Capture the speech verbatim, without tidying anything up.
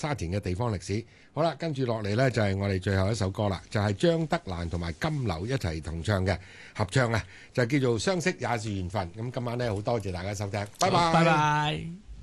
沙田嘅地方歷史。好啦，跟住落嚟呢，就係我哋最後一首歌啦，就係張德蘭同埋金流一齊同唱嘅合唱啊，就叫做相識也是緣分。咁今晚呢，好多謝大家收聽，拜拜。 拜拜。